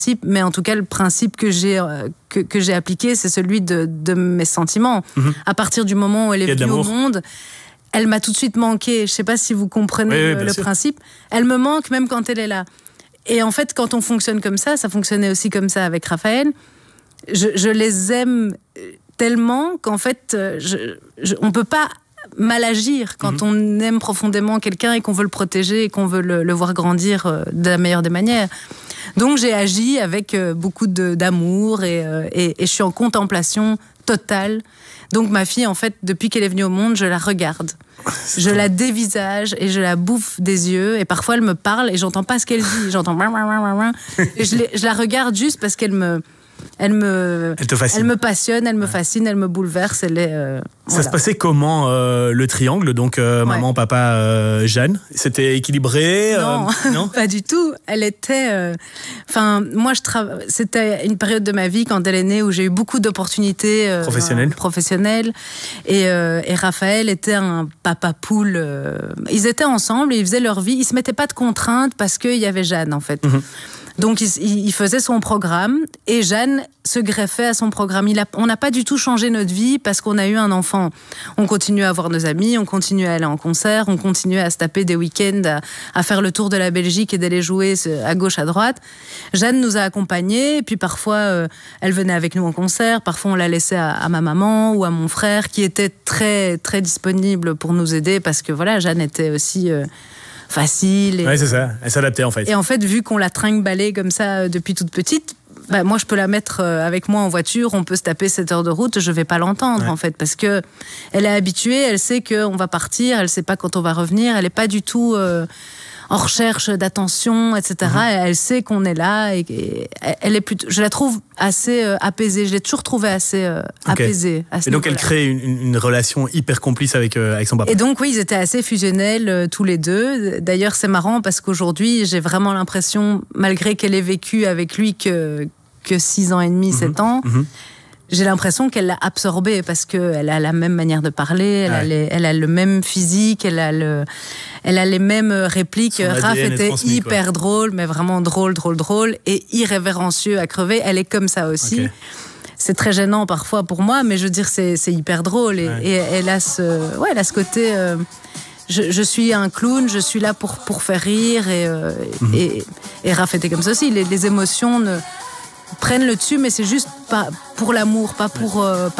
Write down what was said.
mais en tout cas, le principe que j'ai appliqué, c'est celui de mes sentiments. À partir du moment où elle est venue au monde, elle m'a tout de suite manqué. Je ne sais pas si vous comprenez le principe. Elle me manque même quand elle est là. Et en fait, quand on fonctionne comme ça fonctionnait aussi comme ça avec Raphaël. Je les aime tellement qu'en fait, on ne peut pas mal agir quand on aime profondément quelqu'un et qu'on veut le protéger et qu'on veut le voir grandir de la meilleure des manières. Donc j'ai agi avec beaucoup d'amour et je suis en contemplation totale. Donc ma fille, en fait, depuis qu'elle est venue au monde, je la regarde. Je la dévisage et je la bouffe des yeux. Et parfois, elle me parle et j'entends pas ce qu'elle dit. J'entends... Et je la regarde juste parce qu'elle me passionne, elle me fascine, elle me bouleverse. Ça se passait comment, le triangle, donc maman, papa, Jeanne? C'était équilibré? Non, pas du tout. Elle était... c'était une période de ma vie, quand elle est née, où j'ai eu beaucoup d'opportunités professionnelles. Et Raphaël était un papa poule. Ils étaient ensemble et ils faisaient leur vie. Ils se mettaient pas de contraintes parce qu'il y avait Jeanne, en fait. Donc, il faisait son programme et Jeanne se greffait à son programme. On n'a pas du tout changé notre vie parce qu'on a eu un enfant. On continue à voir nos amis, on continue à aller en concert, on continue à se taper des week-ends, à faire le tour de la Belgique et d'aller jouer à gauche, à droite. Jeanne nous a accompagnés et puis parfois, elle venait avec nous en concert. Parfois, on la laissait à ma maman ou à mon frère qui était très, très disponible pour nous aider parce que voilà, Jeanne était aussi... facile. Oui, c'est ça. Elle s'adaptait, en fait. Et en fait, vu qu'on la trinque-ballait comme ça depuis toute petite, moi, je peux la mettre avec moi en voiture, on peut se taper 7 heures de route, je vais pas l'entendre, en fait, parce que elle est habituée, elle sait qu'on va partir, elle sait pas quand on va revenir, elle est pas du tout en recherche d'attention, etc. Elle sait qu'on est là et elle est plutôt, je la trouve assez apaisée. Je l'ai toujours trouvée assez apaisée. Et donc, elle crée une relation hyper complice avec son papa. Et donc, oui, ils étaient assez fusionnels tous les deux. D'ailleurs, c'est marrant parce qu'aujourd'hui, j'ai vraiment l'impression, malgré qu'elle ait vécu avec lui que 6 ans et demi, 7 ans, j'ai l'impression qu'elle l'a absorbé parce qu'elle a la même manière de parler, elle a le même physique, elle a les mêmes répliques. Raph était hyper drôle, mais vraiment drôle et irrévérencieux à crever. Elle est comme ça aussi. C'est très gênant parfois pour moi, mais je veux dire, c'est hyper drôle. Et elle a ce côté... Je suis un clown, je suis là pour faire rire. Et Raph était comme ça aussi. Les émotions prennent le dessus, mais c'est juste pas pour l'amour, pas